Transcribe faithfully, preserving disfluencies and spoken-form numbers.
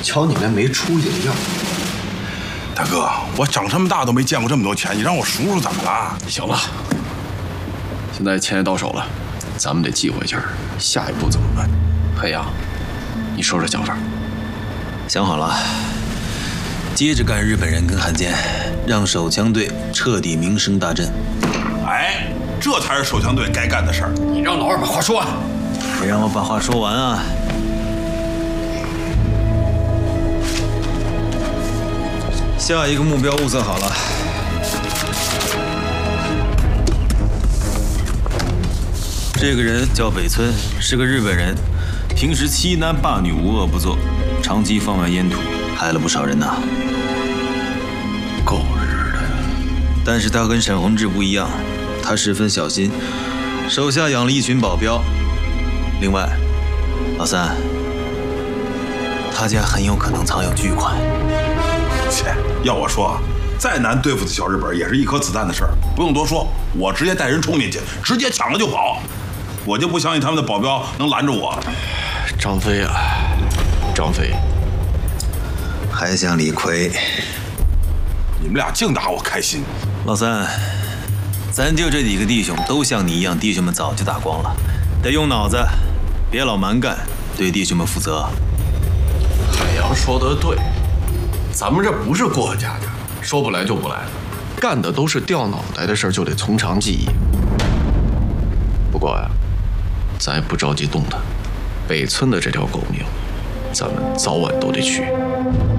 瞧你们没出息的样。 大哥，我长这么大都没见过这么多钱，你让我数数怎么了？ 行了，现在钱也到手了，咱们得计划一下下一步怎么办。黑羊，你说说想法。 想好了，接着干日本人跟汉奸，让手枪队彻底名声大振。 哎，这才是手枪队该干的事儿。 你让老二把话说完。 别让我把话说完啊！下一个目标物色好了，这个人叫北村，是个日本人，平时欺男霸女无恶不作，长期放外烟土，害了不少人呐。 够日的呀！ 但是他跟沈宏志不一样，他十分小心，手下养了一群保镖。另外，老三，他家很有可能藏有巨款。 切，要我说啊，再难对付的小日本也是一颗子弹的事儿，不用多说，我直接带人冲进去，直接抢了就跑。我就不相信他们的保镖能拦着我。 张飞啊，张飞， 还想李逵？ 你们俩净打我开心。 老三，咱就这几个弟兄都像你一样，弟兄们早就打光了，得用脑子，别老蛮干，对弟兄们负责。 海洋说得对，咱们这不是过家家，说不来就不来了，干的都是掉脑袋的事儿，就得从长计议。不过呀，咱也不着急动他，北村的这条狗命，咱们早晚都得取。